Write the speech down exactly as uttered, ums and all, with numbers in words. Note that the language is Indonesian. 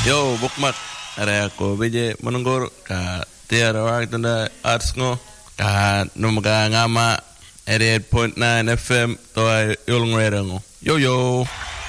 Yo, bukmak. Are ako beje menunggur ka tiara waktu na arts ngo ka numaga ngama eighty-eight point nine F M to ay yulong ngo. Yo yo.